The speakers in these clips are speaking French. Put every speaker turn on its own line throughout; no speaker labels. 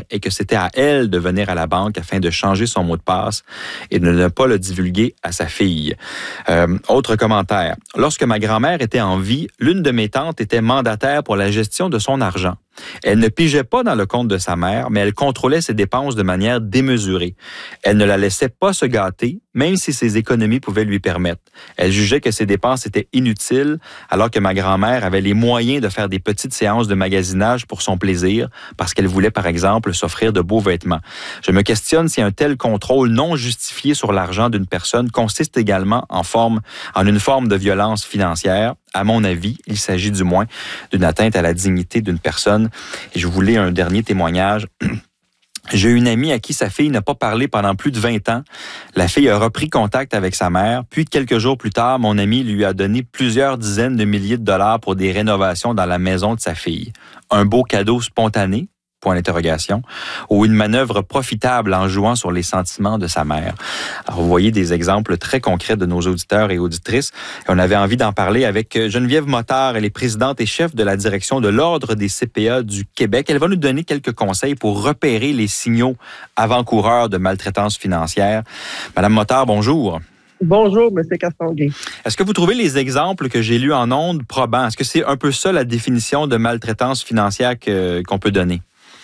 et que c'était à elle de venir à la banque afin de changer son mot de passe et de ne pas le divulguer à sa fille. Autre commentaire. Lorsque ma grand-mère était en vie, l'une de mes tantes était mandataire pour la gestion de son argent. Elle ne pigeait pas dans le compte de sa mère, mais elle contrôlait ses dépenses de manière démesurée. Elle ne la laissait pas se gâter, même si ses économies pouvaient lui permettre. Elle jugeait que ses dépenses étaient inutiles, alors que ma grand-mère avait les moyens de faire des petites séances de magasinage pour son plaisir, parce qu'elle voulait, par exemple, s'offrir de beaux vêtements. Je me questionne si un tel contrôle non justifié sur l'argent d'une personne consiste également en une forme de violence financière. À mon avis, il s'agit du moins d'une atteinte à la dignité d'une personne. Et je voulais un dernier témoignage. J'ai une amie à qui sa fille n'a pas parlé pendant plus de 20 ans. La fille a repris contact avec sa mère, puis quelques jours plus tard, mon ami lui a donné plusieurs dizaines de milliers de dollars pour des rénovations dans la maison de sa fille. Un beau cadeau spontané? Point d'interrogation, ou une manœuvre profitable en jouant sur les sentiments de sa mère. Alors, vous voyez des exemples très concrets de nos auditeurs et auditrices. On avait envie d'en parler avec Geneviève Motard. Elle est présidente et chef de la direction de l'Ordre des CPA du Québec. Elle va nous donner quelques conseils pour repérer les signaux avant-coureurs de maltraitance financière. Madame Motard, bonjour.
Bonjour, M. Castonguay.
Est-ce que vous trouvez les exemples que j'ai lus en ondes probants? Est-ce que c'est un peu ça la définition de maltraitance financière qu'on peut donner?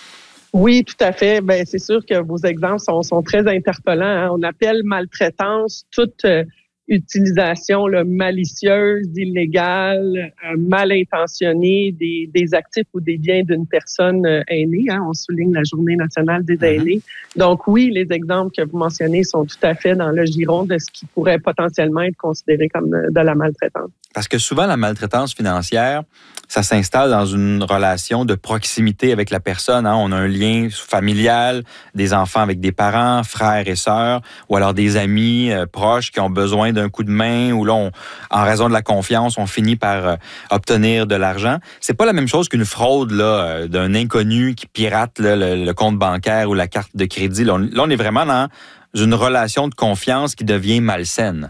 Oui, tout à fait. Ben, c'est sûr que vos exemples sont très interpellants. Hein. On appelle maltraitance toute utilisation malicieuse, illégale, mal intentionnée des actifs ou des biens d'une personne aînée. Hein. On souligne la Journée nationale des aînés. Donc oui, les exemples que vous mentionnez sont tout à fait dans le giron de ce qui pourrait potentiellement être considéré comme de la maltraitance.
Parce que souvent, la maltraitance financière, ça s'installe dans une relation de proximité avec la personne. Hein. On a un lien familial, des enfants avec des parents, frères et sœurs, ou alors des amis proches qui ont besoin d'un coup de main, ou là, en raison de la confiance, on finit par obtenir de l'argent. C'est pas la même chose qu'une fraude là, d'un inconnu qui pirate le compte bancaire ou la carte de crédit. Là, on est vraiment dans une relation de confiance qui devient malsaine.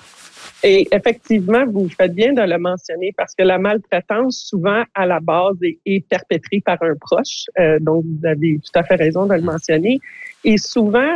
Et effectivement, vous faites bien de le mentionner parce que la maltraitance, souvent, à la base, est perpétrée par un proche. Donc, vous avez tout à fait raison de le mentionner. Et souvent,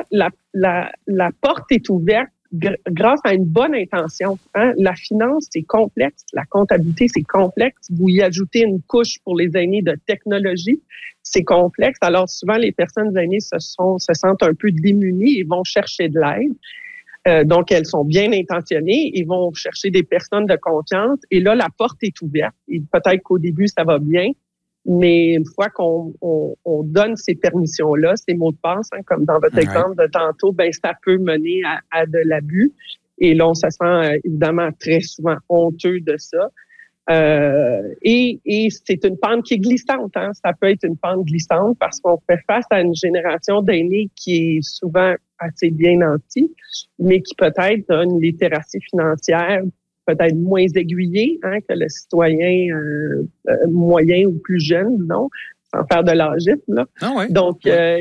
la porte est ouverte grâce à une bonne intention. Hein? La finance, c'est complexe. La comptabilité, c'est complexe. Vous y ajoutez une couche pour les aînés de technologie, c'est complexe. Alors, souvent, les personnes aînées se sentent un peu démunies et vont chercher de l'aide. Donc, elles sont bien intentionnées et vont chercher des personnes de confiance. Et là, la porte est ouverte. Et peut-être qu'au début, ça va bien, mais une fois qu'on donne ces permissions-là, ces mots de passe, hein, comme dans votre exemple de tantôt, ben ça peut mener à de l'abus. Et là, on se sent évidemment très souvent honteux de ça. Et c'est une pente qui est glissante. Hein. Ça peut être une pente glissante parce qu'on fait face à une génération d'aînés qui est souvent assez bien nantie, mais qui peut-être a une littératie financière peut-être moins aiguillée que le citoyen moyen ou plus jeune, disons, sans faire de l'âgisme. Là.
Ah ouais.
Donc,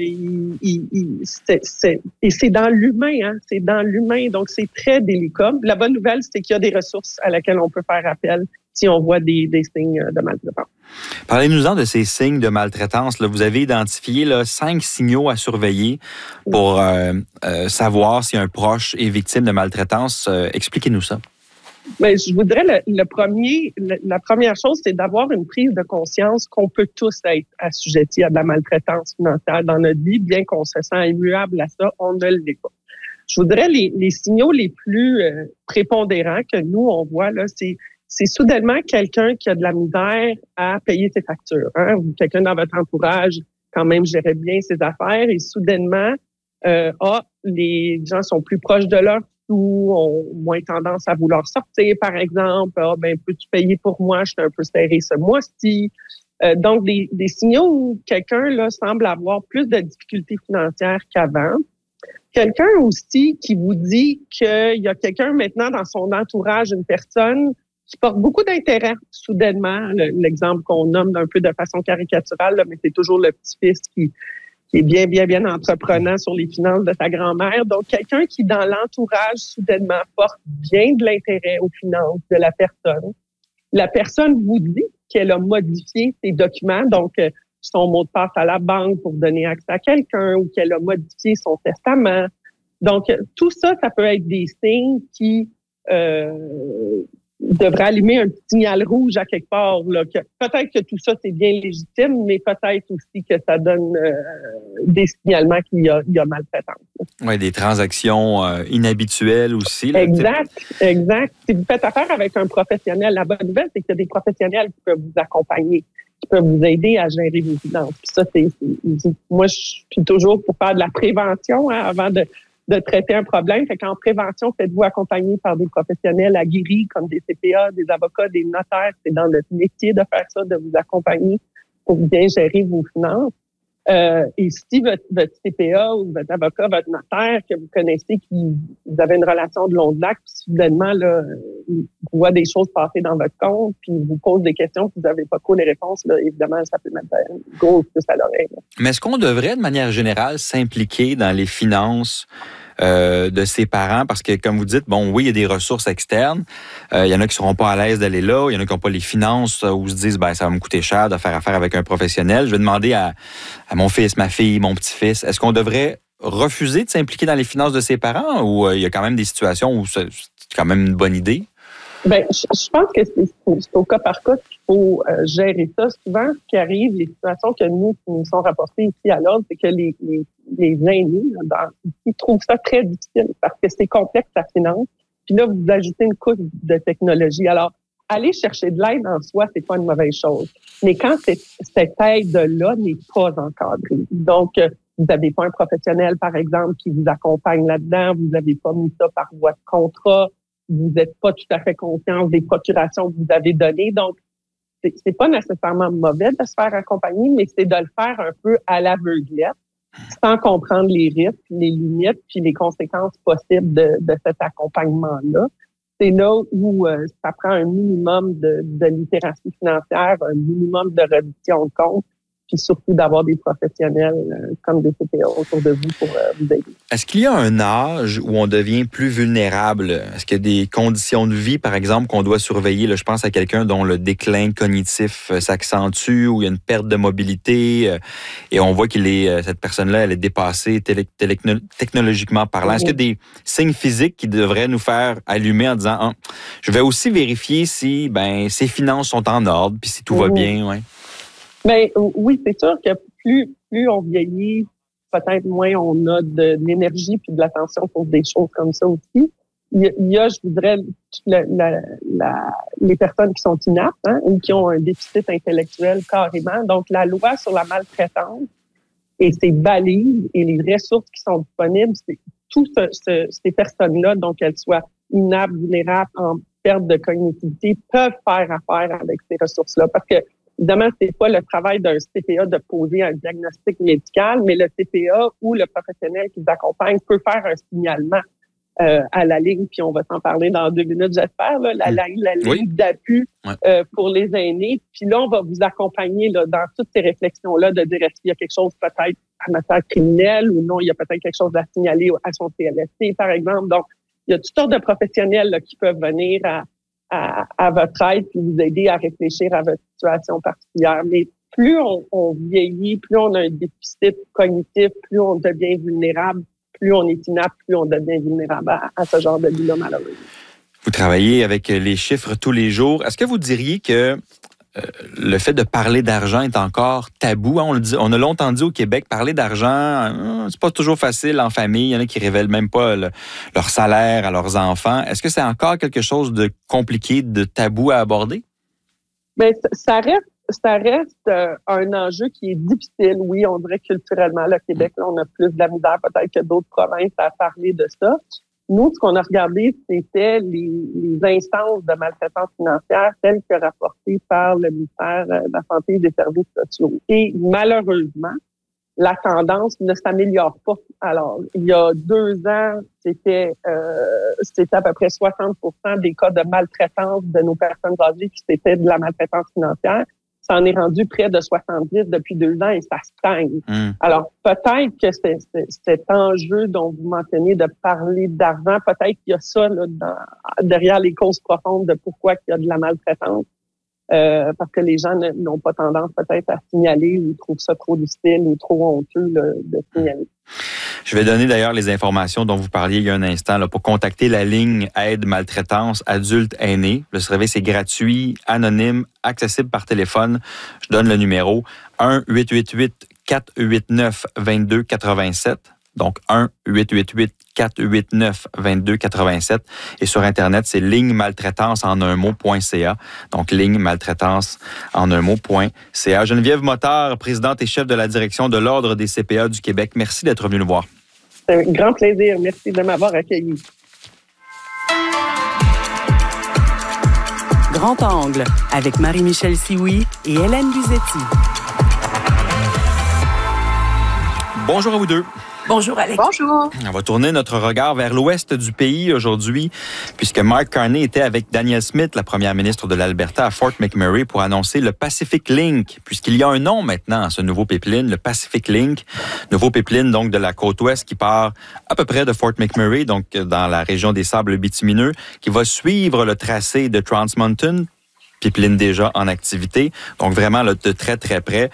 c'est dans l'humain, hein, c'est dans l'humain, donc c'est très délicat. La bonne nouvelle, c'est qu'il y a des ressources à laquelle on peut faire appel si on voit des signes de maltraitance.
Parlez-nous-en de ces signes de maltraitance. Là, vous avez identifié 5 signaux à surveiller pour savoir si un proche est victime de maltraitance. Expliquez-nous ça.
Mais je voudrais la première chose, c'est d'avoir une prise de conscience qu'on peut tous être assujettis à de la maltraitance financière dans notre vie, bien qu'on se sent immuable à ça, on ne l'est pas. Je voudrais les signaux les plus prépondérants que nous, on voit, là, c'est soudainement quelqu'un qui a de la misère à payer ses factures. Hein? Ou quelqu'un dans votre entourage, quand même, gérait bien ses affaires et soudainement, les gens sont plus proches de leur ou ont moins tendance à vouloir sortir, par exemple. Peux-tu payer pour moi? Je suis un peu serré ce mois-ci. Donc, des signaux où quelqu'un là semble avoir plus de difficultés financières qu'avant. Quelqu'un aussi qui vous dit qu'il y a quelqu'un maintenant dans son entourage, une personne qui porte beaucoup d'intérêt soudainement. L'exemple qu'on nomme d'un peu de façon caricaturale, là, mais c'est toujours le petit-fils qui est bien entreprenant sur les finances de sa grand-mère. Donc, quelqu'un qui, dans l'entourage, soudainement, porte bien de l'intérêt aux finances de la personne. La personne vous dit qu'elle a modifié ses documents. Donc, son mot de passe à la banque pour donner accès à quelqu'un ou qu'elle a modifié son testament. Donc, tout ça, ça peut être des signes qui devraient allumer un petit signal rouge à quelque part. Là, que peut-être que tout ça, c'est bien légitime, mais peut-être aussi que ça donne des signalements qu'il y a maltraitance.
Oui, des transactions inhabituelles aussi. Là,
exact. Si vous faites affaire avec un professionnel, la bonne nouvelle, c'est qu'il y a des professionnels qui peuvent vous accompagner, qui peuvent vous aider à gérer vos finances. Puis ça, moi, je suis toujours pour faire de la prévention avant de traiter un problème. Fait qu'en prévention, faites-vous accompagner par des professionnels aguerris comme des CPA, des avocats, des notaires. C'est dans notre métier de faire ça, de vous accompagner pour bien gérer vos finances. Et si votre CPA ou votre avocat, votre notaire que vous connaissez, vous avez une relation de longue date, puis soudainement, là, il voit des choses passer dans votre compte, puis il vous pose des questions, puis vous n'avez pas trop les réponses, là, évidemment, ça peut mettre une grosse puce à l'oreille.
Mais est-ce qu'on devrait, de manière générale, s'impliquer dans les finances de ses parents? Parce que, comme vous dites, bon, oui, il y a des ressources externes. Il y en a qui ne seront pas à l'aise d'aller là. Il y en a qui n'ont pas les finances ou se disent, ça va me coûter cher de faire affaire avec un professionnel. Je vais demander à mon fils, ma fille, mon petit-fils, est-ce qu'on devrait refuser de s'impliquer dans les finances de ses parents ou il y a quand même des situations où c'est quand même une bonne idée?
Je pense que c'est au cas par cas qu'il faut gérer ça. Souvent, ce qui arrive, les situations qui nous sont rapportées ici à l'ordre, c'est que les aînés ils trouvent ça très difficile parce que c'est complexe la finance. Puis là, vous ajoutez une couche de technologie. Alors, aller chercher de l'aide en soi, c'est pas une mauvaise chose. Mais quand cette aide-là n'est pas encadrée, donc vous n'avez pas un professionnel, par exemple, qui vous accompagne là-dedans, vous n'avez pas mis ça par voie de contrat, vous n'êtes pas tout à fait conscient des procurations que vous avez données. Donc, c'est pas nécessairement mauvais de se faire accompagner, mais c'est de le faire un peu à l'aveuglette, sans comprendre les risques, les limites, puis les conséquences possibles de cet accompagnement-là. C'est là où ça prend un minimum de littératie financière, un minimum de réduction de compte, puis surtout d'avoir des professionnels comme des CPA autour de vous pour vous aider.
Est-ce qu'il y a un âge où on devient plus vulnérable? Est-ce qu'il y a des conditions de vie, par exemple, qu'on doit surveiller? Là, je pense à quelqu'un dont le déclin cognitif s'accentue, où il y a une perte de mobilité, et on voit cette personne-là, elle est dépassée technologiquement parlant. Est-ce qu'il y a des signes physiques qui devraient nous faire allumer en disant je vais aussi vérifier si ses finances sont en ordre, puis si tout va bien, ouais.
Oui, c'est sûr que plus on vieillit, peut-être moins on a de l'énergie puis de l'attention pour des choses comme ça aussi. Il y a, je voudrais, les personnes qui sont inaptes ou qui ont un déficit intellectuel carrément. Donc, la loi sur la maltraitance et ses balises et les ressources qui sont disponibles, c'est toutes ces personnes-là, donc qu'elles soient inaptes, vulnérables, en perte de cognitivité, peuvent faire affaire avec ces ressources-là. Parce que évidemment, c'est pas le travail d'un CPA de poser un diagnostic médical, mais le CPA ou le professionnel qui vous accompagne peut faire un signalement à la ligne, puis on va s'en parler dans 2 minutes, j'espère, là, la ligne d'appui pour les aînés. Puis là, on va vous accompagner là, dans toutes ces réflexions-là de dire est-ce qu'il y a quelque chose peut-être à matière criminelle ou non, il y a peut-être quelque chose à signaler à son CLSC, par exemple. Donc, il y a toutes sortes de professionnels là, qui peuvent venir à votre aide puis vous aider à réfléchir à votre situation particulière. Mais plus on vieillit, plus on a un déficit cognitif, plus on devient vulnérable, plus on est inapte, plus on devient vulnérable à ce genre de vie-là, malheureusement.
Vous travaillez avec les chiffres tous les jours. Est-ce que vous diriez que le fait de parler d'argent est encore tabou? On a longtemps dit au Québec, parler d'argent, c'est pas toujours facile en famille. Il y en a qui révèlent même pas leur salaire à leurs enfants. Est-ce que c'est encore quelque chose de compliqué, de tabou à aborder?
Bien, ça reste un enjeu qui est difficile. Oui, on dirait culturellement, le Québec, là, on a plus de la misère peut-être que d'autres provinces à parler de ça. Nous, ce qu'on a regardé, c'était les instances de maltraitance financière telles que rapportées par le ministère de la Santé et des Services sociaux. Et malheureusement, la tendance ne s'améliore pas. Alors, il y a 2 ans, c'était à peu près 60% des cas de maltraitance de nos personnes âgées qui c'était de la maltraitance financière. Ça en est rendu près de 70 depuis 2 ans et ça stagne. Alors, peut-être que cet enjeu dont vous mentionnez de parler d'argent, peut-être qu'il y a ça là, derrière les causes profondes de pourquoi il y a de la maltraitance. parce que les gens n'ont pas tendance peut-être à signaler ou trouvent ça trop difficile ou trop honteux là, de signaler.
Je vais donner d'ailleurs les informations dont vous parliez il y a un instant là, pour contacter la ligne aide maltraitance adultes aînés. Le service est gratuit, anonyme, accessible par téléphone. Je donne le numéro 1-888-489-2287. Donc 1-888-489-2287. Et sur Internet, c'est lignemaltraitance-en-un-mot.ca. Donc lignemaltraitance-en-un-mot.ca. Geneviève Motard, présidente et chef de la direction de l'Ordre des CPA du Québec. Merci d'être venue nous voir.
C'est un grand plaisir. Merci de m'avoir accueilli.
Grand Angle avec Marie-Michel Sioui et Hélène Luzetti.
Bonjour à vous deux.
Bonjour, Alex.
Bonjour.
On va tourner notre regard vers l'ouest du pays aujourd'hui, puisque Mark Carney était avec Danielle Smith, la première ministre de l'Alberta, à Fort McMurray pour annoncer le Pacific Link, puisqu'il y a un nom maintenant à ce nouveau pipeline, le Pacific Link, nouveau pipeline donc de la côte ouest qui part à peu près de Fort McMurray, donc dans la région des Sables bitumineux, qui va suivre le tracé de Trans Mountain, pipeline déjà en activité, donc vraiment là, de très, très près,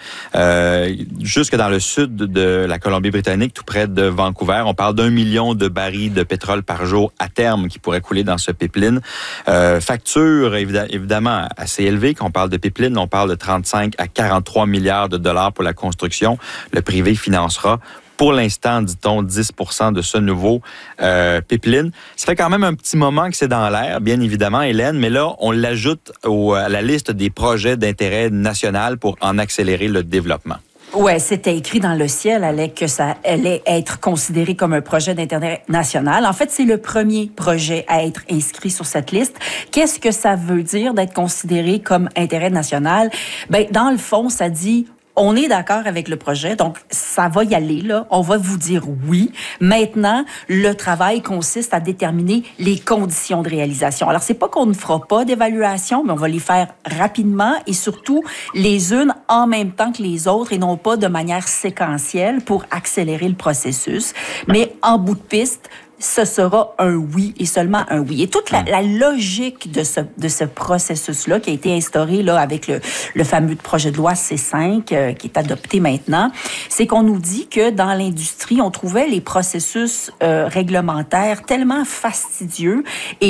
jusque dans le sud de la Colombie-Britannique, tout près de Vancouver. On parle d'1 million de barils de pétrole par jour à terme qui pourraient couler dans ce pipeline. Facture, évidemment, assez élevée. Quand on parle de pipeline, on parle de 35 à 43 milliards de dollars pour la construction. Le privé financera pour l'instant, dit-on, 10% de ce nouveau pipeline. Ça fait quand même un petit moment que c'est dans l'air, bien évidemment, Hélène, mais là, on l'ajoute à la liste des projets d'intérêt national pour en accélérer le développement.
Oui, c'était écrit dans le ciel, Alec, que ça allait être considéré comme un projet d'intérêt national. En fait, c'est le premier projet à être inscrit sur cette liste. Qu'est-ce que ça veut dire d'être considéré comme intérêt national? Ben, dans le fond, ça dit... On est d'accord avec le projet, donc ça va y aller, là. On va vous dire oui. Maintenant, le travail consiste à déterminer les conditions de réalisation. Alors, c'est pas qu'on ne fera pas d'évaluation, mais on va les faire rapidement et surtout les unes en même temps que les autres et non pas de manière séquentielle pour accélérer le processus. Mais en bout de piste, ce sera un oui et seulement un oui. Et toute la logique de ce processus-là qui a été instauré là, avec le fameux projet de loi C5 qui est adopté maintenant, c'est qu'on nous dit que dans l'industrie, on trouvait les processus réglementaires tellement fastidieux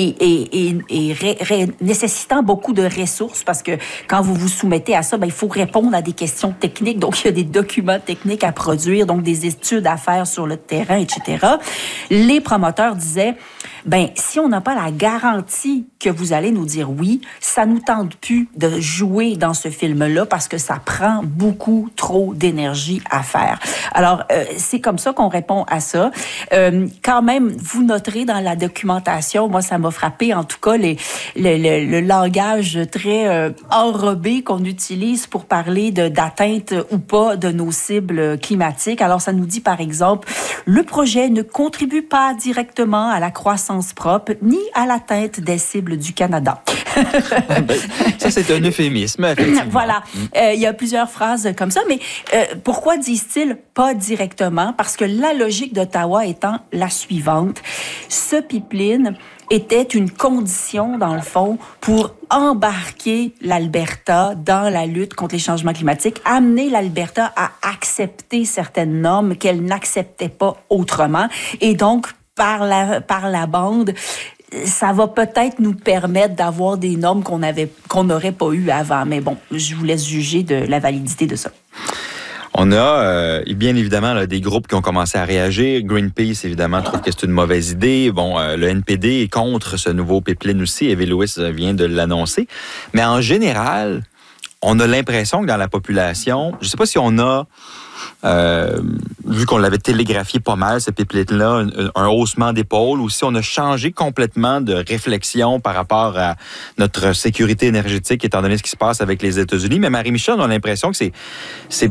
et nécessitant beaucoup de ressources parce que quand vous vous soumettez à ça, ben, il faut répondre à des questions techniques. Donc, il y a des documents techniques à produire, donc des études à faire sur le terrain, etc. Les promoteurs disaient, ben si on n'a pas la garantie que vous allez nous dire oui, ça nous tente plus de jouer dans ce film-là parce que ça prend beaucoup trop d'énergie à faire. Alors, c'est comme ça qu'on répond à ça. Quand même, vous noterez dans la documentation, moi, ça m'a frappé, en tout cas, le langage très enrobé qu'on utilise pour parler d'atteinte ou pas de nos cibles climatiques. Alors, ça nous dit, par exemple, le projet ne contribue pas directement à la croissance propre ni à l'atteinte des cibles du Canada.
Ça, c'est un euphémisme, effectivement.
Voilà. Il y a plusieurs phrases comme ça, mais pourquoi disent-ils pas directement? Parce que la logique d'Ottawa étant la suivante. Ce pipeline était une condition, dans le fond, pour embarquer l'Alberta dans la lutte contre les changements climatiques, amener l'Alberta à accepter certaines normes qu'elle n'acceptait pas autrement. Et donc, par la bande, ça va peut-être nous permettre d'avoir des normes qu'on n'aurait pas eues avant. Mais bon, je vous laisse juger de la validité de ça.
On a bien évidemment là, des groupes qui ont commencé à réagir. Greenpeace, évidemment, trouve que c'est une mauvaise idée. Bon, le NPD est contre ce nouveau pipeline aussi. Evie Lewis vient de l'annoncer. Mais en général, on a l'impression que dans la population, je ne sais pas si on a, vu qu'on l'avait télégraphié pas mal, ce pipeline-là, un haussement d'épaule, ou si on a changé complètement de réflexion par rapport à notre sécurité énergétique, étant donné ce qui se passe avec les États-Unis. Mais Marie-Michel, on a l'impression que c'est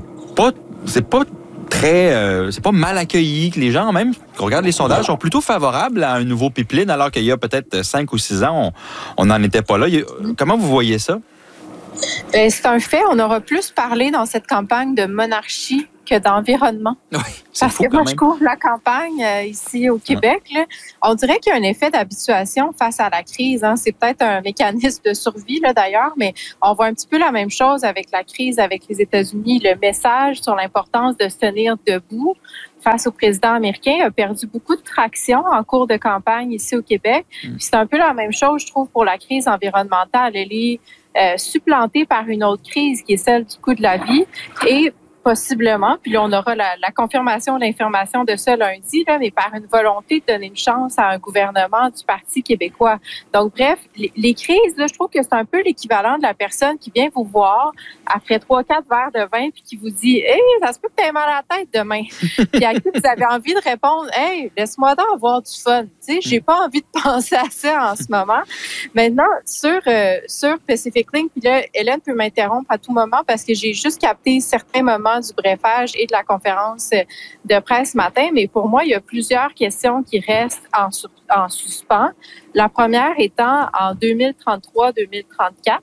pas mal accueilli, que les gens, même, qu'on regarde les sondages, sont plutôt favorables à un nouveau pipeline, alors qu'il y a peut-être 5 ou 6 ans, on n'en était pas là. Comment vous voyez ça?
C'est un fait. On aura plus parlé dans cette campagne de monarchie que d'environnement.
Oui,
parce que moi, je couvre la campagne ici au Québec. Là. On dirait qu'il y a un effet d'habituation face à la crise. Hein. C'est peut-être un mécanisme de survie, là, d'ailleurs, mais on voit un petit peu la même chose avec la crise avec les États-Unis. Le message sur l'importance de se tenir debout face au président américain a perdu beaucoup de traction en cours de campagne ici au Québec. Puis c'est un peu la même chose, je trouve, pour la crise environnementale. Elle est supplantée par une autre crise qui est celle du coût de la vie et possiblement, puis là, on aura la confirmation, l'information de ça lundi, là, mais par une volonté de donner une chance à un gouvernement du Parti québécois. Donc, bref, les crises, là, je trouve que c'est un peu l'équivalent de la personne qui vient vous voir après 3-4 verres de vin puis qui vous dit « Hey, ça se peut que tu aies mal à la tête demain. » Puis à qui vous avez envie de répondre « Hey, laisse-moi donc avoir du fun. » Tu sais, j'ai pas envie de penser à ça en ce moment. Maintenant, sur Pacific Link, puis là, Hélène peut m'interrompre à tout moment parce que j'ai juste capté certains moments du brefage et de la conférence de presse ce matin, mais pour moi, il y a plusieurs questions qui restent en suspens. La première étant en 2033-2034,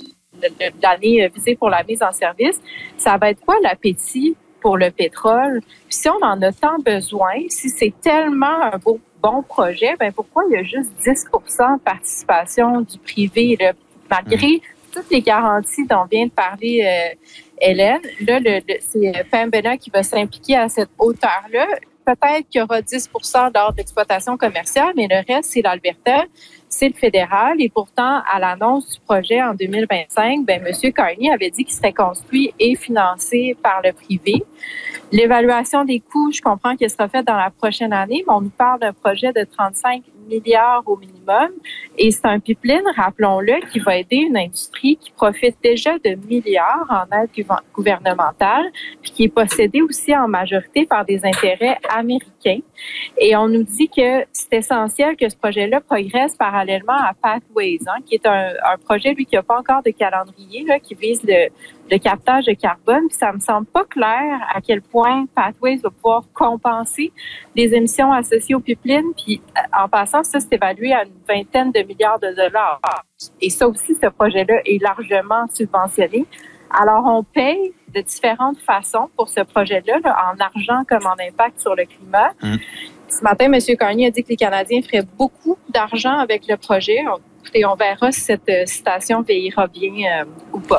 l'année visée pour la mise en service, ça va être quoi l'appétit pour le pétrole? Puis si on en a tant besoin, si c'est tellement un bon projet, ben pourquoi il y a juste 10 % de participation du privé, là, malgré toutes les garanties dont vient de parler Hélène? Là, c'est Pembina qui va s'impliquer à cette hauteur-là. Peut-être qu'il y aura 10 % lors de l'exploitation commerciale, mais le reste, c'est l'Alberta, c'est le fédéral. Et pourtant, à l'annonce du projet en 2025, ben, M. Carney avait dit qu'il serait construit et financé par le privé. L'évaluation des coûts, je comprends qu'elle sera faite dans la prochaine année, mais on nous parle d'un projet de 35 milliards au minimum. Et c'est un pipeline, rappelons-le, qui va aider une industrie qui profite déjà de milliards en aide gouvernementale, puis qui est possédée aussi en majorité par des intérêts américains. Et on nous dit que c'est essentiel que ce projet-là progresse parallèlement à Pathways, hein, qui est un projet, lui, qui n'a pas encore de calendrier, là, qui vise le captage de carbone. Puis ça me semble pas clair à quel point Pathways va pouvoir compenser les émissions associées au pipeline. Puis en passant, ça, c'est évalué à une vingtaine de milliards de dollars. Et ça aussi, ce projet-là est largement subventionné. Alors, on paye de différentes façons pour ce projet-là, là, en argent comme en impact sur le climat. Ce matin, M. Carney a dit que les Canadiens feraient beaucoup d'argent avec le projet. Écoutez, on verra si cette citation veillera bien ou pas.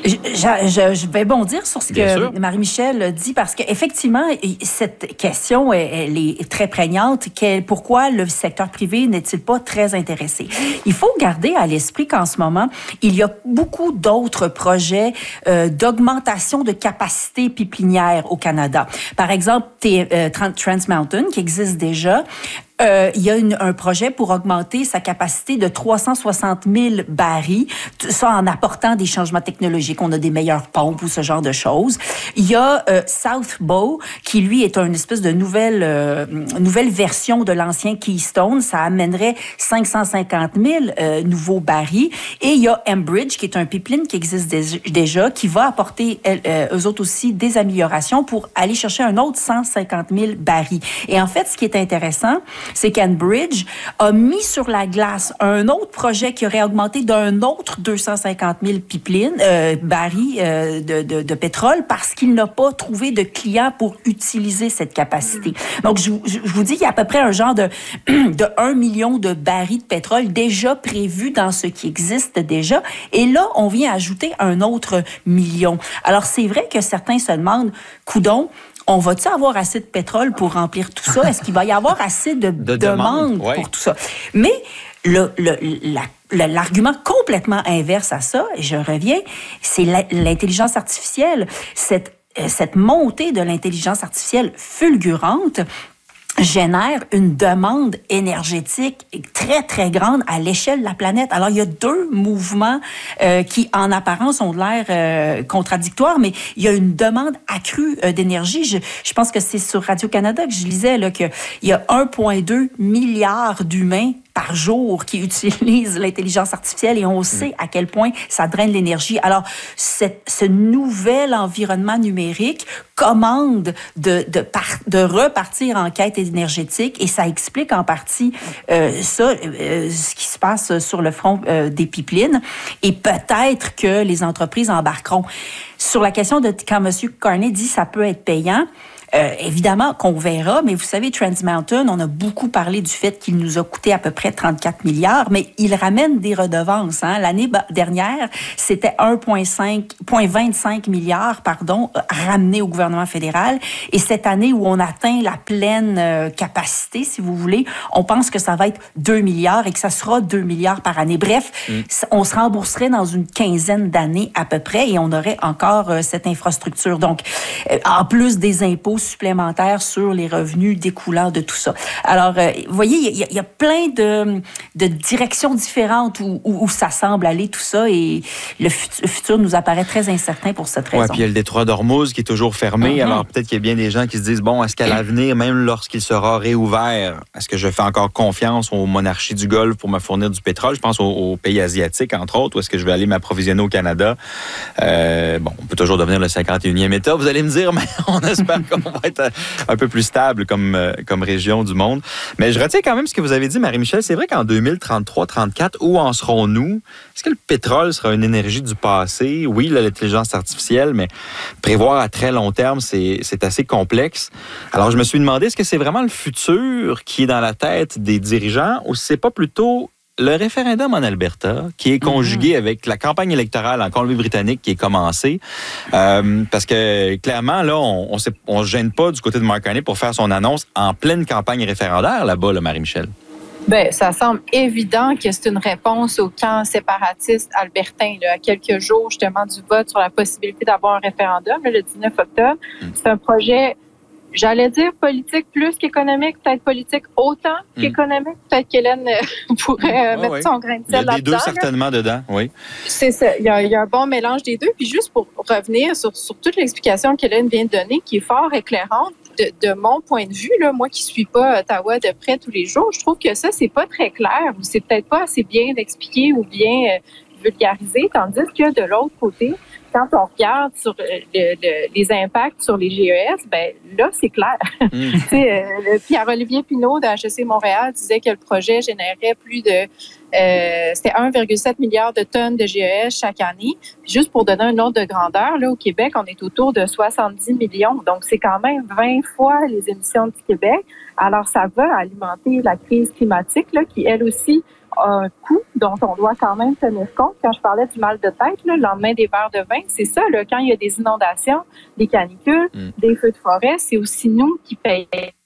Je vais bondir sur ce que Marie-Michel dit parce qu'effectivement, cette question, elle est très prégnante. Pourquoi le secteur privé n'est-il pas très intéressé? Il faut garder à l'esprit qu'en ce moment, il y a beaucoup d'autres projets d'augmentation de capacité pipelinière au Canada. Par exemple, Trans Mountain, qui existe déjà. Il y a un projet pour augmenter sa capacité de 360 000 barils, ça en apportant des changements technologiques. On a des meilleures pompes ou ce genre de choses. Il y a South Bow, qui lui est une espèce de nouvelle version de l'ancien Keystone. Ça amènerait 550 000 nouveaux barils. Et il y a Enbridge, qui est un pipeline qui existe déjà, qui va apporter eux autres aussi des améliorations pour aller chercher un autre 150 000 barils. Et en fait, ce qui est intéressant, c'est qu'Enbridge a mis sur la glace un autre projet qui aurait augmenté d'un autre 250 000 barils de pétrole parce qu'il n'a pas trouvé de clients pour utiliser cette capacité. Donc, je vous dis qu'il y a à peu près un genre de 1 million de barils de pétrole déjà prévus dans ce qui existe déjà. Et là, on vient ajouter un autre million. Alors, c'est vrai que certains se demandent, coudonc, on va-tu avoir assez de pétrole pour remplir tout ça? Est-ce qu'il va y avoir assez de demandes pour tout ça? Mais l'argument complètement inverse à ça, et je reviens, c'est l'intelligence artificielle. Cette montée de l'intelligence artificielle fulgurante génère une demande énergétique très, très grande à l'échelle de la planète. Alors, il y a deux mouvements qui, en apparence, ont de l'air contradictoires, mais il y a une demande accrue d'énergie. Je pense que c'est sur Radio-Canada que je lisais là, qu'il y a 1,2 milliard d'humains par jour qui utilisent l'intelligence artificielle et on sait à quel point ça draine l'énergie. Alors, ce nouvel environnement numérique commande de repartir en quête énergétique et ça explique en partie ce qui se passe sur le front des pipelines et peut-être que les entreprises embarqueront. Sur la question de quand M. Carney dit ça peut être payant, évidemment qu'on verra, mais vous savez, Trans Mountain, on a beaucoup parlé du fait qu'il nous a coûté à peu près 34 milliards, mais il ramène des redevances. Hein. L'année dernière, c'était 1,25 milliard ramené au gouvernement fédéral. Et cette année où on atteint la pleine capacité, si vous voulez, on pense que ça va être 2 milliards et que ça sera 2 milliards par année. Bref, on se rembourserait dans une quinzaine d'années à peu près et on aurait encore cette infrastructure. Donc, en plus des impôts supplémentaires sur les revenus découlant de tout ça. Alors, vous voyez, il y a plein de directions différentes où ça semble aller, tout ça, et le futur nous apparaît très incertain pour cette raison.
Oui, puis il y a le détroit d'Ormuz qui est toujours fermé. Alors, peut-être qu'il y a bien des gens qui se disent, bon, est-ce qu'à l'avenir, même lorsqu'il sera réouvert, est-ce que je fais encore confiance aux monarchies du Golfe pour me fournir du pétrole? Je pense aux pays asiatiques, entre autres, ou est-ce que je vais aller m'approvisionner au Canada? Bon, on peut toujours devenir le 51e État, vous allez me dire, mais on espère qu'on va être un peu plus stable comme région du monde. Mais je retiens quand même ce que vous avez dit, Marie-Michel. C'est vrai qu'en 2033-34, où en serons-nous? Est-ce que le pétrole sera une énergie du passé? Oui, l'intelligence artificielle, mais prévoir à très long terme, c'est assez complexe. Alors, je me suis demandé, est-ce que c'est vraiment le futur qui est dans la tête des dirigeants ou c'est pas plutôt le référendum en Alberta, qui est conjugué avec la campagne électorale en Colombie-Britannique qui est commencée, parce que clairement, là, on se gêne pas du côté de Mark Carney pour faire son annonce en pleine campagne référendaire là-bas, là, Marie-Michel.
Bien, ça semble évident que c'est une réponse au camp séparatiste albertain, là, à quelques jours justement du vote sur la possibilité d'avoir un référendum, là, le 19 octobre. C'est un projet, j'allais dire politique plus qu'économique, peut-être politique autant qu'économique. Peut-être qu'Hélène pourrait mettre son grain de sel là-dedans. Il y a les deux
certainement dedans, oui.
C'est ça. Il y a un bon mélange des deux. Puis juste pour revenir sur toute l'explication qu'Hélène vient de donner, qui est fort éclairante, de mon point de vue, là, moi qui suis pas Ottawa de près tous les jours, je trouve que ça, c'est pas très clair ou c'est peut-être pas assez bien expliqué ou bien vulgarisé, tandis que de l'autre côté, quand on regarde sur les impacts sur les GES, ben là, c'est clair. Pierre-Olivier Pinault de HEC Montréal disait que le projet générait plus de c'était 1,7 milliard de tonnes de GES chaque année. Puis juste pour donner un ordre de grandeur, là, au Québec, on est autour de 70 millions. Donc, c'est quand même 20 fois les émissions du Québec. Alors, ça va alimenter la crise climatique, là, qui, elle aussi, a un coût dont on doit quand même tenir compte. Quand je parlais du mal de tête, là, le lendemain des verres de vin, c'est ça, là, quand il y a des inondations, des canicules, des feux de forêt, c'est aussi nous qui payons.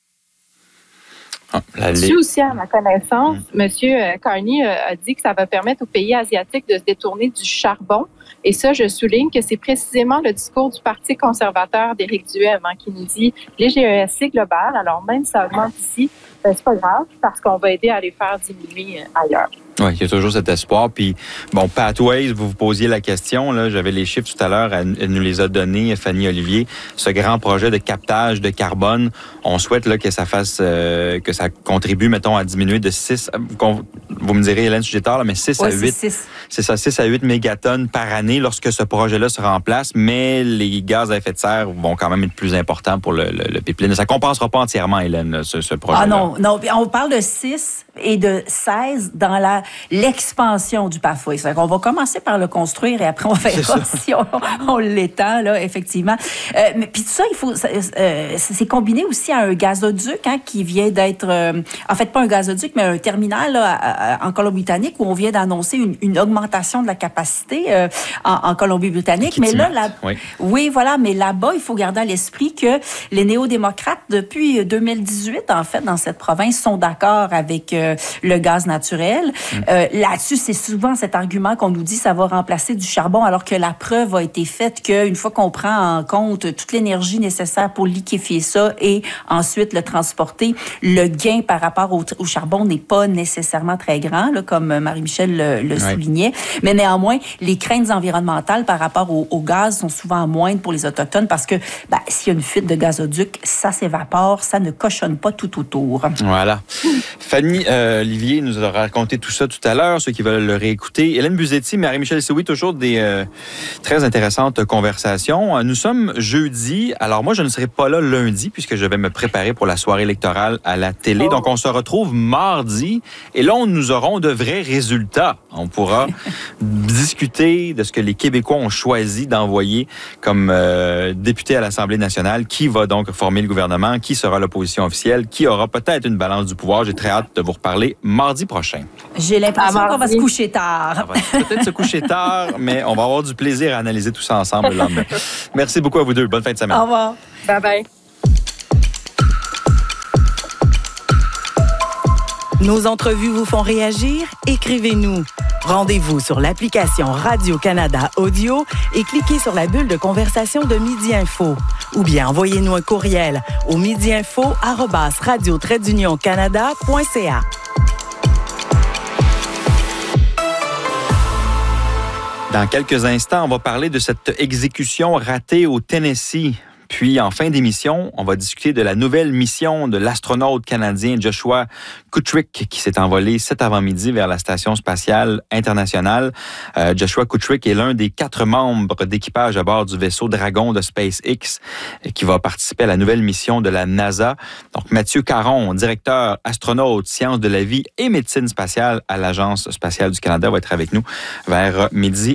Là-dessus aussi, à ma connaissance, M. Carney a dit que ça va permettre aux pays asiatiques de se détourner du charbon. Et ça, je souligne que c'est précisément le discours du Parti conservateur d'Éric Duhem, hein, qui nous dit les GES, c'est global, alors même si ça augmente ici, ben, c'est pas grave, parce qu'on va aider à les faire diminuer ailleurs.
Oui, il y a toujours cet espoir. Puis, bon, Pathways, vous posiez la question, là, j'avais les chiffres tout à l'heure, elle nous les a donnés, Fanny Olivier. Ce grand projet de captage de carbone, on souhaite là, que ça fasse, que ça contribue, mettons, à diminuer de 6, vous me direz, Hélène, si j'ai tort, là, mais 6 à 8. C'est ça, 6 à 8 mégatonnes par année lorsque ce projet-là sera en place, mais les gaz à effet de serre vont quand même être plus importants pour le pipeline. Ça ne compensera pas entièrement, Hélène, ce projet-là.
Ah non, on parle de 6 et de 16 dans l'expansion du Pathways. On va commencer par le construire et après on verra si on l'étend, là, effectivement. Mais puis tout ça, c'est combiné aussi à un gazoduc, hein, qui vient d'être, en fait pas un gazoduc, mais un terminal là, en Colombie-Britannique où on vient d'annoncer une augmentation de la capacité en Colombie-Britannique. Mais là, oui, voilà, mais là-bas, il faut garder à l'esprit que les néo-démocrates, depuis 2018, en fait, dans cette province, sont d'accord avec le gaz naturel. Là-dessus, c'est souvent cet argument qu'on nous dit ça va remplacer du charbon, alors que la preuve a été faite qu'une fois qu'on prend en compte toute l'énergie nécessaire pour liquéfier ça et ensuite le transporter, le gain par rapport au charbon n'est pas nécessairement très grand, là, comme Marie-Michel le soulignait. Mais néanmoins, les craintes environnementales par rapport au gaz sont souvent moindres pour les Autochtones parce que s'il y a une fuite de gazoduc, ça s'évapore, ça ne cochonne pas tout autour.
Voilà. Fanny, Olivier nous a raconté tout ça tout à l'heure, ceux qui veulent le réécouter. Hélène Buzetti, Marie-Michel Sioui, toujours des très intéressantes conversations. Nous sommes jeudi. Alors moi, je ne serai pas là lundi puisque je vais me préparer pour la soirée électorale à la télé. Donc on se retrouve mardi et là, nous aurons de vrais résultats. On pourra discuter de ce que les Québécois ont choisi d'envoyer comme député à l'Assemblée nationale, qui va donc former le gouvernement, qui sera l'opposition officielle, qui aura peut-être une balance du pouvoir. J'ai très hâte de vous reparler mardi prochain.
J'ai l'impression qu'on va se coucher tard.
On va peut-être se coucher tard, mais on va avoir du plaisir à analyser tout ça ensemble le lendemain. Merci beaucoup à vous deux. Bonne fin de semaine.
Au revoir.
Bye-bye.
Nos entrevues vous font réagir? Écrivez-nous. Rendez-vous sur l'application Radio-Canada Audio et cliquez sur la bulle de conversation de Midi Info. Ou bien envoyez-nous un courriel au midiinfo@radio-canada.ca.
Dans quelques instants, on va parler de cette exécution ratée au Tennessee. Puis, en fin d'émission, on va discuter de la nouvelle mission de l'astronaute canadien Joshua Kutrick qui s'est envolé cet avant-midi vers la Station spatiale internationale. Joshua Kutrick est l'un des 4 membres d'équipage à bord du vaisseau Dragon de SpaceX qui va participer à la nouvelle mission de la NASA. Donc, Mathieu Caron, directeur astronaute, sciences de la vie et médecine spatiale à l'Agence spatiale du Canada, va être avec nous vers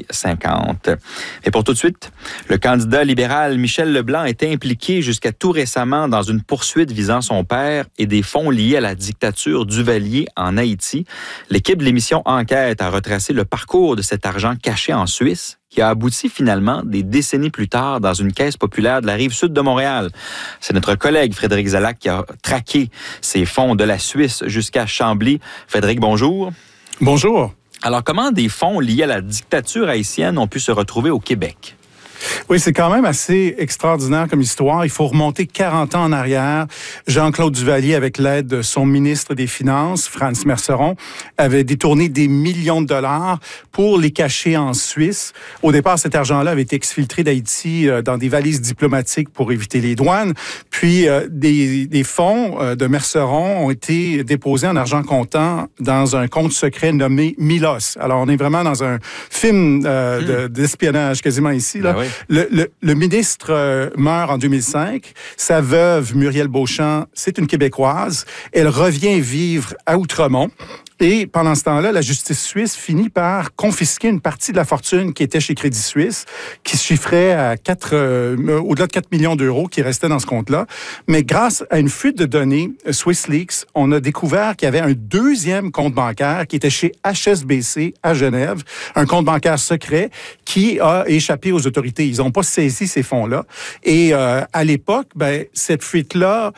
12h50. Et pour tout de suite, le candidat libéral Michel Leblanc était impliqué jusqu'à tout récemment dans une poursuite visant son père et des fonds liés à la dictature Duvalier en Haïti. L'équipe de l'émission Enquête a retracé le parcours de cet argent caché en Suisse qui a abouti finalement des décennies plus tard dans une caisse populaire de la Rive-Sud de Montréal. C'est notre collègue Frédéric Zalac qui a traqué ces fonds de la Suisse jusqu'à Chambly. Frédéric, bonjour.
Bonjour.
Alors, comment des fonds liés à la dictature haïtienne ont pu se retrouver au Québec?
Oui, c'est quand même assez extraordinaire comme histoire. Il faut remonter 40 ans en arrière. Jean-Claude Duvalier, avec l'aide de son ministre des Finances, Franz Merceron, avait détourné des millions de dollars pour les cacher en Suisse. Au départ, cet argent-là avait été exfiltré d'Haïti dans des valises diplomatiques pour éviter les douanes. Puis, des fonds de Merceron ont été déposés en argent comptant dans un compte secret nommé Milos. Alors, on est vraiment dans un film d'espionnage quasiment ici, là. Ben oui. Le ministre meurt en 2005. Sa veuve, Muriel Beauchamp, c'est une Québécoise. Elle revient vivre à Outremont. Et pendant ce temps-là, la justice suisse finit par confisquer une partie de la fortune qui était chez Crédit Suisse, qui se chiffrait à au-delà de 4 millions d'euros qui restaient dans ce compte-là. Mais grâce à une fuite de données, SwissLeaks, on a découvert qu'il y avait un deuxième compte bancaire qui était chez HSBC à Genève, un compte bancaire secret qui a échappé aux autorités. Ils n'ont pas saisi ces fonds-là. Et à l'époque, cette fuite-là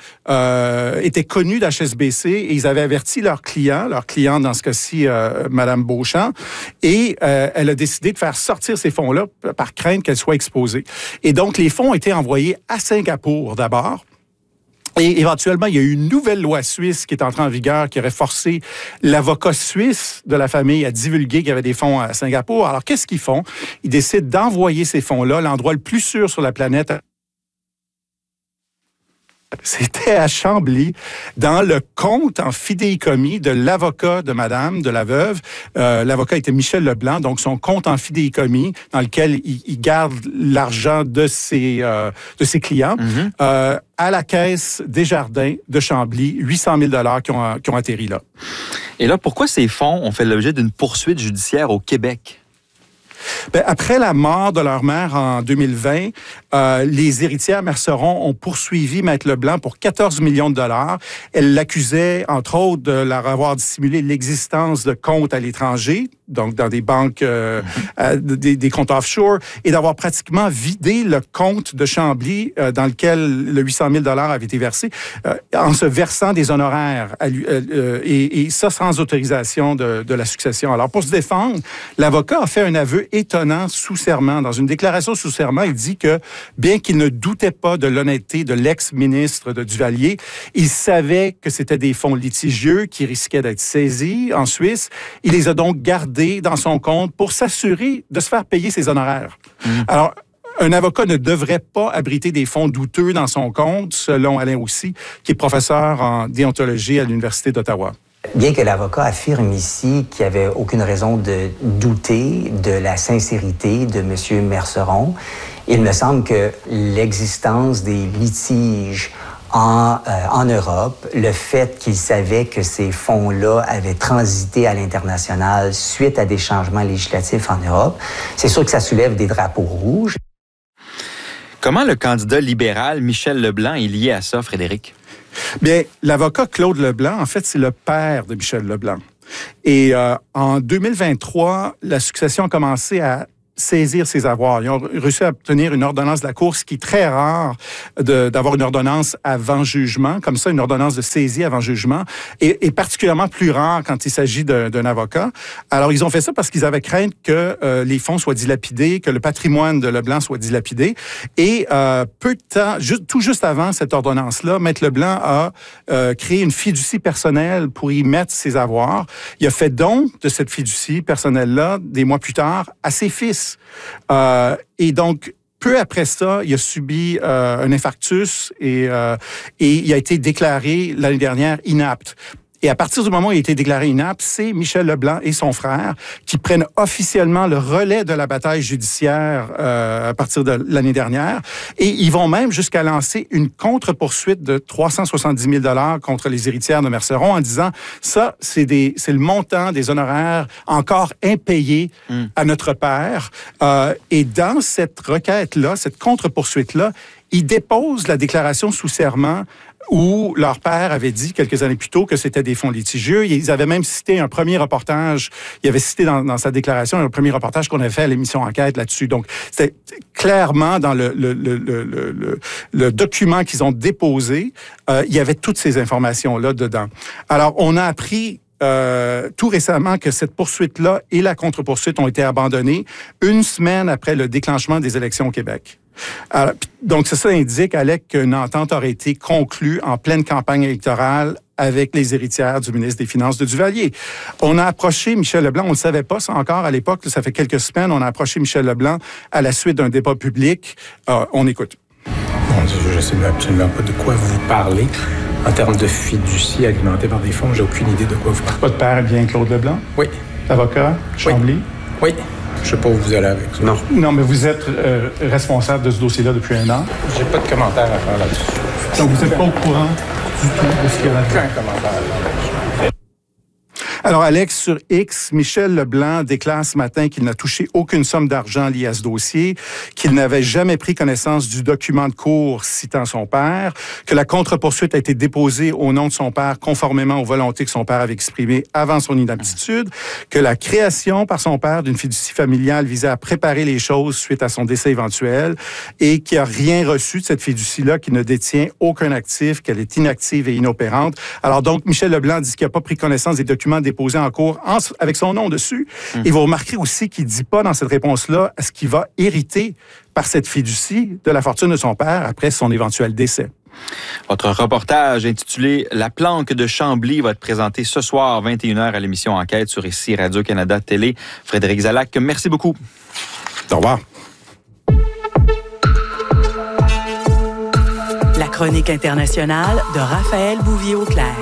était connue d'HSBC et ils avaient averti leurs clients dans ce cas-ci, Mme Beauchamp, et elle a décidé de faire sortir ces fonds-là par crainte qu'elles soient exposées. Et donc, les fonds ont été envoyés à Singapour d'abord. Et éventuellement, il y a eu une nouvelle loi suisse qui est entrée en vigueur, qui aurait forcé l'avocat suisse de la famille à divulguer qu'il y avait des fonds à Singapour. Alors, qu'est-ce qu'ils font? Ils décident d'envoyer ces fonds-là, l'endroit le plus sûr sur la planète. C'était à Chambly, dans le compte en fidéicommis de l'avocat de madame, de la veuve. L'avocat était Michel Leblanc, donc son compte en fidéicommis dans lequel il garde l'argent de ses clients. Mm-hmm. À la caisse Desjardins de Chambly, 800 000 $ qui ont atterri là.
Et là, pourquoi ces fonds ont fait l'objet d'une poursuite judiciaire au Québec?
Après la mort de leur mère en 2020, les héritières Merceron ont poursuivi Maître Leblanc pour 14 millions de dollars. Elle l'accusait, entre autres, de leur avoir dissimulé l'existence de comptes à l'étranger, donc dans des banques, des comptes offshore, et d'avoir pratiquement vidé le compte de Chambly dans lequel le 800 000 $ avait été versé, en se versant des honoraires, et ça sans autorisation de la succession. Alors, pour se défendre, l'avocat a fait un aveu étonnant sous serment. Dans une déclaration sous serment, il dit que, bien qu'il ne doutait pas de l'honnêteté de l'ex-ministre de Duvalier, il savait que c'était des fonds litigieux qui risquaient d'être saisis en Suisse. Il les a donc gardés dans son compte pour s'assurer de se faire payer ses honoraires. Alors, un avocat ne devrait pas abriter des fonds douteux dans son compte, selon Alain Roussy, qui est professeur en déontologie à l'Université d'Ottawa.
Bien que l'avocat affirme ici qu'il n'y avait aucune raison de douter de la sincérité de M. Merceron, il me semble que l'existence des litiges en Europe, le fait qu'il savait que ces fonds-là avaient transité à l'international suite à des changements législatifs en Europe, c'est sûr que ça soulève des drapeaux rouges.
Comment le candidat libéral Michel Leblanc est lié à ça, Frédéric?
Bien, l'avocat Claude Leblanc, en fait, c'est le père de Michel Leblanc. Et en 2023, la succession a commencé à saisir ses avoirs. Ils ont réussi à obtenir une ordonnance de la Cour, ce qui est très rare d'avoir une ordonnance avant jugement, comme ça, une ordonnance de saisie avant jugement, et particulièrement plus rare quand il s'agit d'un avocat. Alors, ils ont fait ça parce qu'ils avaient crainte que les fonds soient dilapidés, que le patrimoine de Leblanc soit dilapidé. Et peu de temps, tout juste avant cette ordonnance-là, Maître Leblanc a créé une fiducie personnelle pour y mettre ses avoirs. Il a fait don de cette fiducie personnelle-là, des mois plus tard, à ses fils. Et donc, peu après ça, il a subi un infarctus et il a été déclaré l'année dernière inapte. Et à partir du moment où il a été déclaré inapte, c'est Michel Leblanc et son frère qui prennent officiellement le relais de la bataille judiciaire à partir de l'année dernière. Et ils vont même jusqu'à lancer une contre-poursuite de 370 000 $ contre les héritières de Merceron en disant, ça, c'est le montant des honoraires encore impayés à notre père. Et dans cette requête-là, cette contre-poursuite-là, ils déposent la déclaration sous serment où leur père avait dit quelques années plus tôt que c'était des fonds litigieux. Ils avaient même cité un premier reportage. Il avait cité dans sa déclaration un premier reportage qu'on avait fait à l'émission Enquête là-dessus. Donc, c'était clairement dans le document qu'ils ont déposé, il y avait toutes ces informations-là dedans. Alors, on a appris tout récemment que cette poursuite-là et la contre-poursuite ont été abandonnées une semaine après le déclenchement des élections au Québec. Alors, donc, ça indique, Alec, qu'une entente aurait été conclue en pleine campagne électorale avec les héritières du ministre des Finances de Duvalier. On a approché Michel Leblanc, on ne le savait pas ça encore à l'époque, ça fait quelques semaines, on a approché Michel Leblanc à la suite d'un débat public. On écoute.
Mon Dieu, je ne sais absolument pas de quoi vous parlez. En termes de fiducie alimentée par des fonds, j'ai aucune idée de quoi vous parlez.
Votre père est bien Claude Leblanc?
Oui.
Avocat, Chambly?
Oui. Je ne sais pas où vous allez avec ça.
Non, mais vous êtes responsable de ce dossier-là depuis 1 an.
J'ai pas de commentaire à faire là-dessus.
Donc, vous n'êtes pas au courant du tout de ce qu'il y a là-dedans?
Aucun commentaire à faire là-dessus.
Alors, Alex, sur X, Michel Leblanc déclare ce matin qu'il n'a touché aucune somme d'argent liée à ce dossier, qu'il n'avait jamais pris connaissance du document de cour citant son père, que la contre-poursuite a été déposée au nom de son père conformément aux volontés que son père avait exprimées avant son inaptitude, que la création par son père d'une fiducie familiale visait à préparer les choses suite à son décès éventuel et qu'il n'a rien reçu de cette fiducie-là, qui ne détient aucun actif, qu'elle est inactive et inopérante. Alors donc, Michel Leblanc dit qu'il n'a pas pris connaissance des documents déposé en cours avec son nom dessus. Et vous remarquerez aussi qu'il ne dit pas dans cette réponse-là ce qu'il va hériter par cette fiducie de la fortune de son père après son éventuel décès.
Votre reportage intitulé « La planque de Chambly » va être présenté ce soir, 21h, à l'émission Enquête sur ici Radio-Canada Télé. Frédéric Zalac, merci beaucoup.
Au revoir.
La chronique internationale de Raphaël Bouvier-Auclair.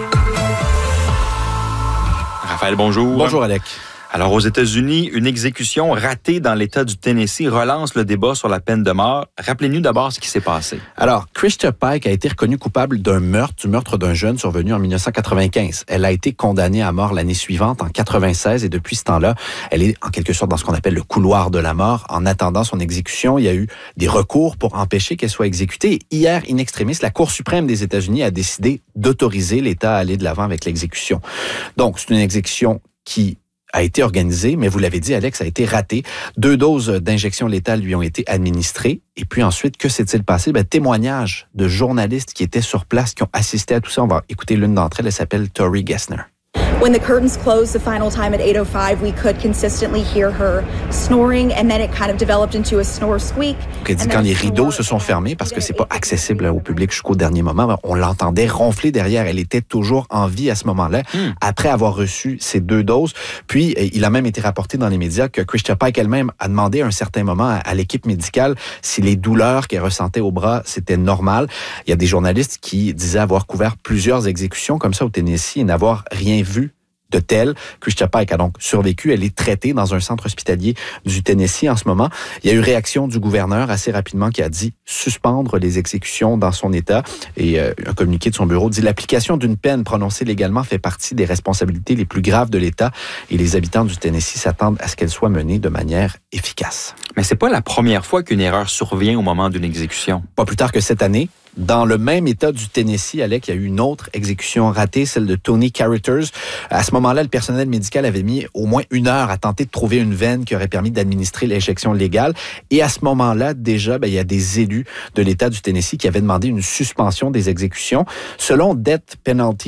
Raphaël, bonjour.
Bonjour, Alec.
Alors, aux États-Unis, une exécution ratée dans l'État du Tennessee relance le débat sur la peine de mort. Rappelez-nous d'abord ce qui s'est passé.
Alors, Christa Pike a été reconnue coupable du meurtre d'un jeune survenu en 1995. Elle a été condamnée à mort l'année suivante, en 96, et depuis ce temps-là, elle est en quelque sorte dans ce qu'on appelle le couloir de la mort. En attendant son exécution, il y a eu des recours pour empêcher qu'elle soit exécutée. Hier, in extremis, la Cour suprême des États-Unis a décidé d'autoriser l'État à aller de l'avant avec l'exécution. Donc, c'est une exécution qui a été organisée, mais vous l'avez dit, Alex, a été ratée. 2 doses d'injection létale lui ont été administrées. Et puis ensuite, que s'est-il passé? Témoignages de journalistes qui étaient sur place, qui ont assisté à tout ça. On va écouter l'une d'entre elles. Elle s'appelle Tori Gessner.
When the curtains closed the final time at 8:05, we could consistently hear her snoring, and then it kind of developed into a snore squeak.
Elle dit quand les rideaux se sont fermés, parce que c'est pas accessible au public jusqu'au dernier moment, on l'entendait ronfler derrière. Elle était toujours en vie à ce moment-là, après avoir reçu ces 2 doses. Puis, il a même été rapporté dans les médias que Christa Pike elle-même a demandé à un certain moment à l'équipe médicale si les douleurs qu'elle ressentait au bras, c'était normal. Il y a des journalistes qui disaient avoir couvert plusieurs exécutions comme ça au Tennessee et n'avoir rien vu de tel. Christia Pike a donc survécu. Elle est traitée dans un centre hospitalier du Tennessee en ce moment. Il y a eu réaction du gouverneur assez rapidement qui a dit suspendre les exécutions dans son État. Et un communiqué de son bureau dit l'application d'une peine prononcée légalement fait partie des responsabilités les plus graves de l'État et les habitants du Tennessee s'attendent à ce qu'elle soit menée de manière efficace.
Mais c'est pas la première fois qu'une erreur survient au moment d'une exécution.
Pas plus tard que cette année, dans le même État du Tennessee, Alec, il y a eu une autre exécution ratée, celle de Tony Carruthers. À ce moment-là, le personnel médical avait mis au moins 1 heure à tenter de trouver une veine qui aurait permis d'administrer l'injection légale. Et à ce moment-là, déjà, il y a des élus de l'État du Tennessee qui avaient demandé une suspension des exécutions. Selon Death Penalty